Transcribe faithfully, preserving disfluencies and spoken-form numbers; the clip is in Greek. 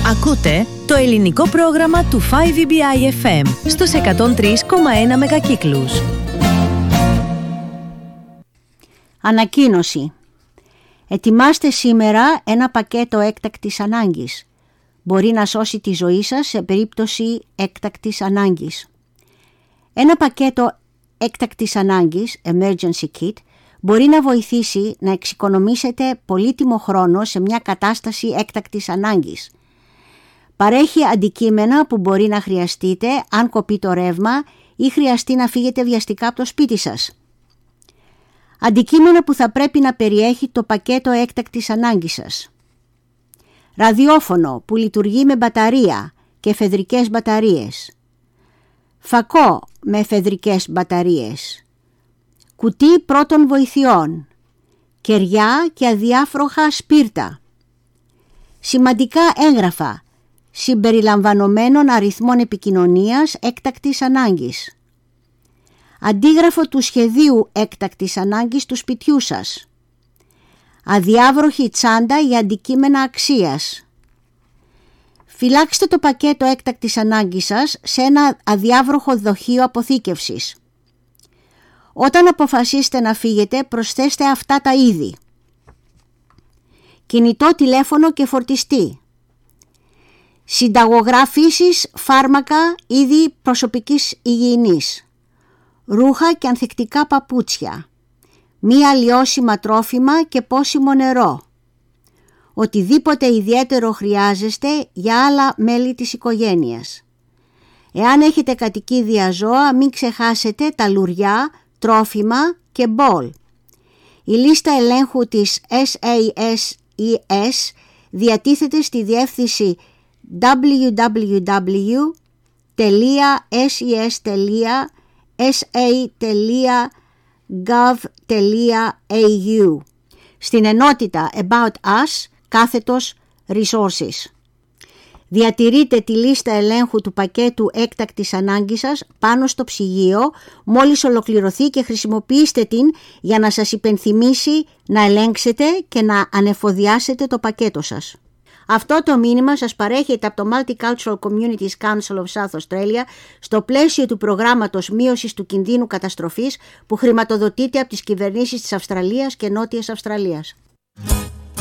Ακούτε το ελληνικό πρόγραμμα του φάιβ ι μπι άι εφ εμ στους εκατόν τρία κόμμα ένα μεγακύκλους. Ανακοίνωση. Ετοιμάστε σήμερα ένα πακέτο έκτακτης ανάγκης. Μπορεί να σώσει τη ζωή σας σε περίπτωση έκτακτης ανάγκης. Ένα πακέτο έκτακτης ανάγκης, emergency kit, μπορεί να βοηθήσει να εξοικονομήσετε πολύτιμο χρόνο σε μια κατάσταση έκτακτης ανάγκης. Παρέχει αντικείμενα που μπορεί να χρειαστείτε αν κοπεί το ρεύμα ή χρειαστεί να φύγετε βιαστικά από το σπίτι σας. Αντικείμενα που θα πρέπει να περιέχει το πακέτο έκτακτης ανάγκης σας. Ραδιόφωνο που λειτουργεί με μπαταρία και εφεδρικές μπαταρίες. Φακό με εφεδρικές μπαταρίες. Κουτί πρώτων βοηθειών. Κεριά και αδιάφροχα σπίρτα. Σημαντικά έγγραφα συμπεριλαμβανομένων αριθμών επικοινωνίας έκτακτης ανάγκης. Αντίγραφο του σχεδίου έκτακτης ανάγκης του σπιτιού σας. Αδιάβροχη τσάντα για αντικείμενα αξίας. Φυλάξτε το πακέτο έκτακτης ανάγκης σας σε ένα αδιάβροχο δοχείο αποθήκευσης. Όταν αποφασίσετε να φύγετε, προσθέστε αυτά τα είδη. Κινητό τηλέφωνο και φορτιστή. Συνταγογραφήσεις, φάρμακα, είδη προσωπικής υγιεινής. Ρούχα και ανθεκτικά παπούτσια. Μία λιώσιμα τρόφιμα και πόσιμο νερό. Οτιδήποτε ιδιαίτερο χρειάζεστε για άλλα μέλη της οικογένειας. Εάν έχετε κατοικίδια ζώα, μην ξεχάσετε τα λουριά, τρόφιμα και μπολ. Η λίστα ελέγχου της ες έι ες ι ες διατίθεται στη διεύθυνση double-u double-u double-u τελεία ες ι ες τελεία ες έι τελεία γκοβ τελεία έι γιου στην ενότητα About Us κάθετος Resources. Διατηρείτε τη λίστα ελέγχου του πακέτου έκτακτης ανάγκης σας πάνω στο ψυγείο μόλις ολοκληρωθεί και χρησιμοποιήστε την για να σας υπενθυμίσει να ελέγξετε και να ανεφοδιάσετε το πακέτο σας. Αυτό το μήνυμα σας παρέχεται από το Multicultural Communities Council of South Australia στο πλαίσιο του προγράμματος μείωσης του κινδύνου καταστροφής που χρηματοδοτείται από τις κυβερνήσεις της Αυστραλίας και Νότιας Αυστραλίας.